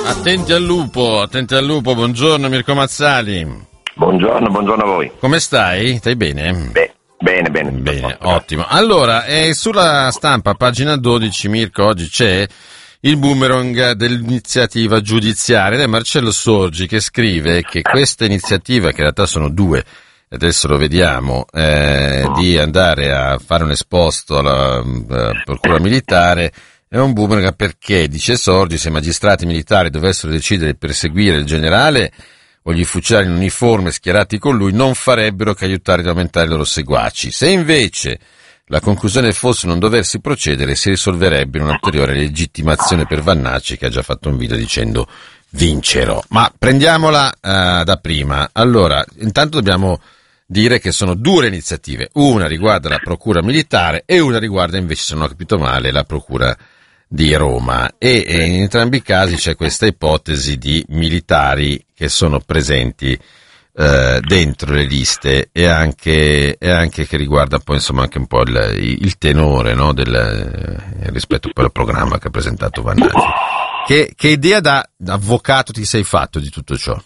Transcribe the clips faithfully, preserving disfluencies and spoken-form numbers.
Attenti al lupo, attenti al lupo, buongiorno Mirko Mazzali. Buongiorno, buongiorno a voi. Come stai? Stai bene? Beh, bene, bene. Bene, ottimo. Allora, eh, sulla stampa, pagina dodici, Mirko, oggi c'è il boomerang dell'iniziativa giudiziaria ed è Marcello Sorgi che scrive che questa iniziativa, che in realtà sono due, adesso lo vediamo, eh, di andare a fare un esposto alla uh, procura militare, è un boomerang perché, dice Sorgi, se i magistrati militari dovessero decidere di perseguire il generale o gli ufficiali in uniforme schierati con lui, non farebbero che aiutare ad aumentare i loro seguaci. Se invece la conclusione fosse non doversi procedere, si risolverebbe in un'ulteriore legittimazione per Vannacci, che ha già fatto un video dicendo vincerò. Ma prendiamola uh, da prima. Allora, intanto dobbiamo dire che sono due le iniziative. Una riguarda la procura militare e una riguarda invece, se non ho capito male, la procura di Roma, e, e in entrambi i casi c'è questa ipotesi di militari che sono presenti eh, dentro le liste e anche, e anche che riguarda poi insomma anche un po' il, il tenore, no, del, eh, rispetto poi al programma che ha presentato Vannacci. Che, che idea da avvocato ti sei fatto di tutto ciò?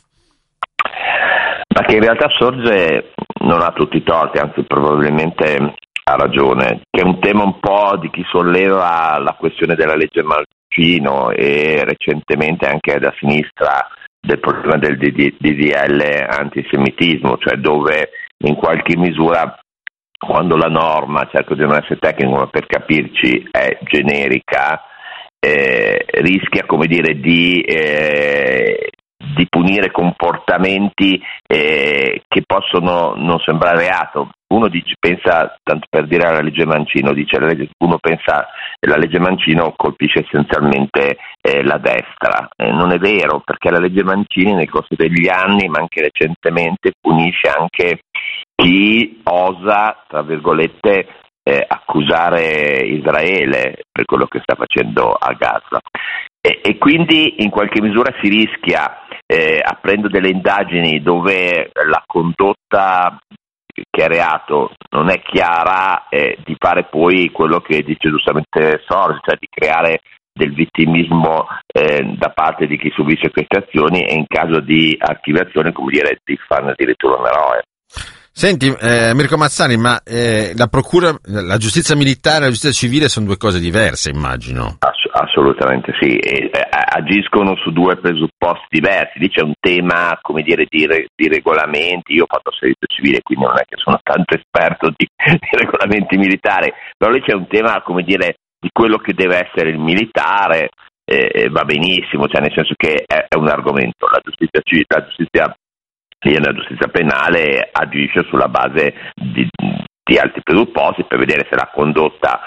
Ma che in realtà Sorge non ha tutti i torti, anzi probabilmente ha ragione, che è un tema un po' di chi solleva la questione della legge Mancino e recentemente anche da sinistra del problema del D D L antisemitismo, cioè dove in qualche misura, quando la norma, cerco di non essere tecnico ma per capirci, è generica, eh, rischia, come dire, di eh, di punire comportamenti eh, che possono non sembrare reato. Uno dice, pensa, tanto per dire, alla legge Mancino, dice la legge, uno pensa che la legge Mancino colpisce essenzialmente eh, la destra. Eh, non è vero, perché la legge Mancini nel corso degli anni, ma anche recentemente, punisce anche chi osa, tra virgolette, eh, accusare Israele per quello che sta facendo a Gaza. E, e quindi in qualche misura si rischia, eh, aprendo delle indagini dove la condotta che è reato non è chiara, eh, di fare poi quello che dice giustamente Sorge, cioè di creare del vittimismo eh, da parte di chi subisce queste azioni e in caso di archiviazione, come dire, di farne addirittura un eroe. Senti, eh, Mirko Mazzani, ma eh, la procura, la giustizia militare e la giustizia civile sono due cose diverse, immagino. Ass- assolutamente sì, e, eh, agiscono su due presupposti diversi. Lì c'è un tema, come dire, di, re- di regolamenti. Io ho fatto servizio civile, quindi non è che sono tanto esperto di, di regolamenti militari, però lì c'è un tema, come dire, di quello che deve essere il militare. Eh, va benissimo, cioè nel senso che è, è un argomento. La giustizia civile, la giustizia la giustizia penale agisce sulla base di, di altri presupposti per vedere se la condotta,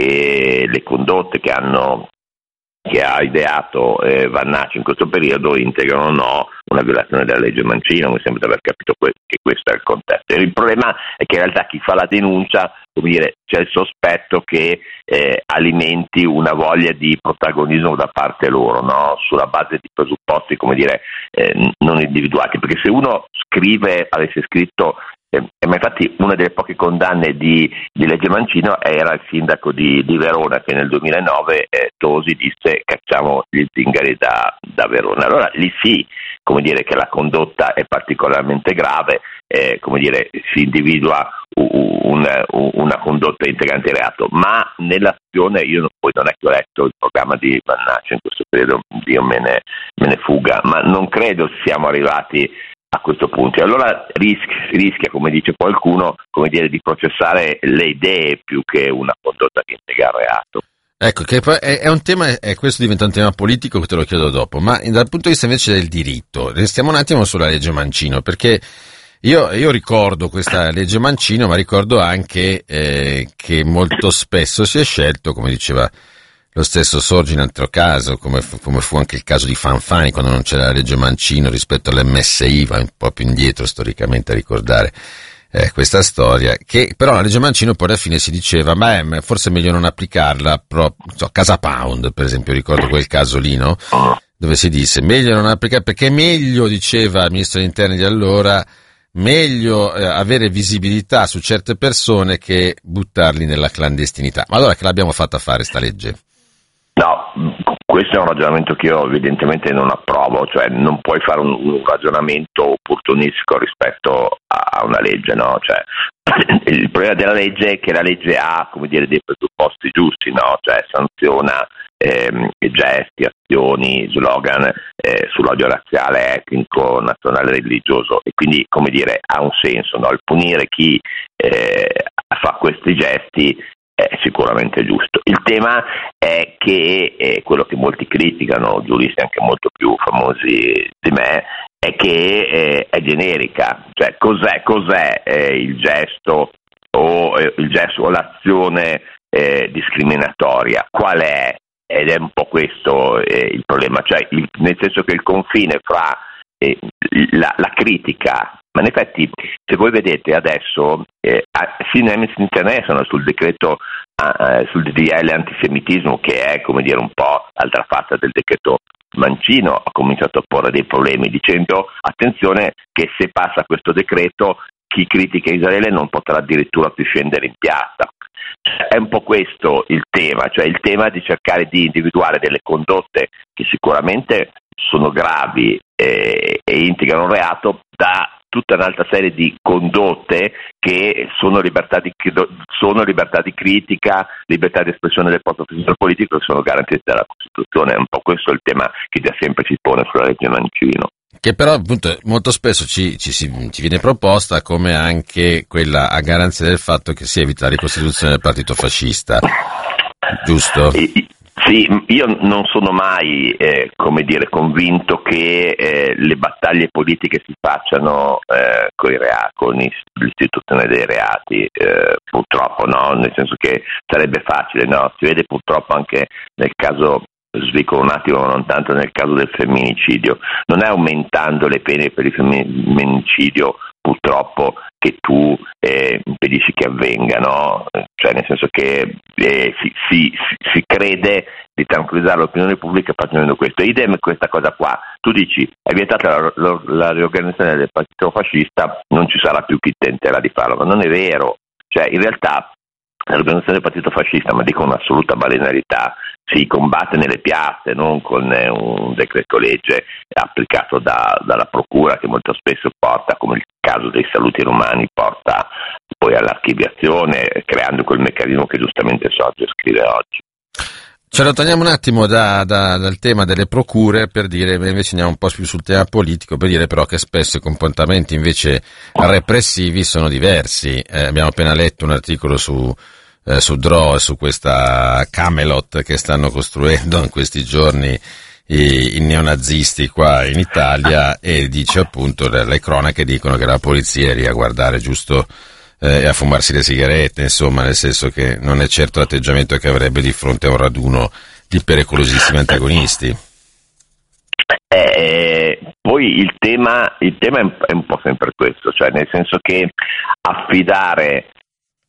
che le condotte che hanno che ha ideato eh, Vannacci in questo periodo integrano o no una violazione della legge Mancino. Mi sembra di aver capito que- che questo è il contesto. Il problema è che in realtà chi fa la denuncia, come dire, c'è il sospetto che eh, alimenti una voglia di protagonismo da parte loro, no? Sulla base di presupposti, come dire, eh, non individuati, perché se uno scrive, avesse scritto Eh, ma infatti una delle poche condanne di, di legge Mancino era il sindaco di, di Verona, che nel duemilanove eh, Tosi disse cacciamo gli zingari da, da Verona. Allora lì sì, come dire, che la condotta è particolarmente grave, eh, come dire, si individua un, un, una condotta integrante di reato, ma nell'azione io non, poi non è che ho letto il programma di Vannacci in questo periodo, Dio me ne, me ne fuga, ma non credo siamo arrivati a questo punto. E allora rischia, rischia, come dice qualcuno, come dire, di processare le idee più che una condotta che integra il reato. Ecco, che poi è, è un tema, e questo diventa un tema politico che te lo chiedo dopo, ma dal punto di vista invece del diritto, restiamo un attimo sulla legge Mancino, perché io, io ricordo questa legge Mancino, ma ricordo anche eh, che molto spesso si è scelto, come diceva lo stesso Sorgi in altro caso, come fu, come fu anche il caso di Fanfani quando non c'era la legge Mancino rispetto all'M S I, va un po' più indietro storicamente a ricordare eh, questa storia, che però la legge Mancino poi alla fine si diceva ma è, forse è meglio non applicarla, pro, so, Casa Pound per esempio, ricordo quel caso lì, no? Dove si disse meglio non applicare, perché è meglio, diceva il ministro degli interni di allora, meglio eh, avere visibilità su certe persone che buttarli nella clandestinità. Ma allora che l'abbiamo fatta fare sta legge? No, questo è un ragionamento che io evidentemente non approvo, cioè non puoi fare un, un ragionamento opportunistico rispetto a una legge, no? Cioè, il problema della legge è che la legge ha, come dire, dei presupposti giusti, no? Cioè sanziona ehm, gesti, azioni, slogan eh, sull'odio razziale, etnico, nazionale, religioso, e quindi, come dire, ha un senso, no? Il punire chi eh, fa questi gesti è sicuramente giusto. Il tema è che eh, quello che molti criticano, giuristi anche molto più famosi di me, è che eh, è generica, cioè cos'è, cos'è eh, il gesto o eh, il gesto o l'azione eh, discriminatoria, qual è? Ed è un po' questo eh, il problema, cioè il, nel senso che il confine fra eh, la, la critica, ma in effetti se voi vedete adesso eh, fino a Amnesty International sul decreto eh, sul D D L antisemitismo, che è, come dire, un po' l'altra faccia del decreto Mancino, ha cominciato a porre dei problemi dicendo attenzione che se passa questo decreto chi critica Israele non potrà addirittura più scendere in piazza. È un po' questo il tema, cioè il tema di cercare di individuare delle condotte che sicuramente sono gravi eh, e integrano un reato da tutta un'altra serie di condotte che sono libertà di, sono libertà di critica, libertà di espressione del proprio pensiero politico, che sono garantite dalla Costituzione. È un po' questo il tema che da sempre si pone sulla legge Mancino. Che però appunto molto spesso ci, ci, ci viene proposta come anche quella a garanzia del fatto che si evita la ricostituzione del partito fascista, giusto? E, Sì, io non sono mai, eh, come dire, convinto che eh, le battaglie politiche si facciano eh, con i reati, con l'istituzione dei reati, eh, purtroppo, no? Nel senso che sarebbe facile, no? Si vede purtroppo anche nel caso, svico un attimo, non tanto nel caso del femminicidio, non è aumentando le pene per il femminicidio purtroppo che tu eh, impedisci che avvenga, no? Cioè nel senso che eh, si, si, si crede di tranquillizzare l'opinione pubblica facendo questo. Idem questa cosa qua, tu dici è vietata la, la, la riorganizzazione del partito fascista, non ci sarà più chi tenterà di farlo, ma non è vero, cioè in realtà l'organizzazione del partito fascista, ma dico un'assoluta balenarità, si combatte nelle piazze, non con eh, un decreto legge applicato da, dalla procura, che molto spesso porta, come il caso dei saluti romani, porta poi all'archiviazione, creando quel meccanismo che giustamente Sorge scrive oggi. Ce lo togliamo un attimo da, da, dal tema delle procure per dire, invece andiamo un po' più sul tema politico, per dire però che spesso i comportamenti invece repressivi sono diversi. Eh, abbiamo appena letto un articolo su eh, su Dro e su questa Camelot che stanno costruendo in questi giorni i, i neonazisti qua in Italia, e dice appunto, le, le cronache dicono che la polizia è lì a guardare giusto e eh, a fumarsi le sigarette, insomma, nel senso che non è certo l'atteggiamento che avrebbe di fronte a un raduno di pericolosissimi antagonisti. Eh, poi il tema, il tema è un po' sempre questo, cioè nel senso che affidare